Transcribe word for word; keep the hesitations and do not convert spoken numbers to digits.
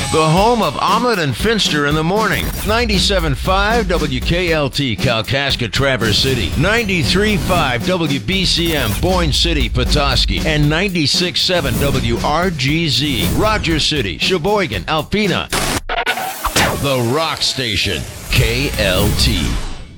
The home of Omelet and Finster in the morning. ninety-seven point five W K L T, Kalkaska, Traverse City. ninety-three point five W B C M, Boyne City, Petoskey. And ninety-six point seven W R G Z, Rogers City, Sheboygan, Alpena. The Rock Station, K L T.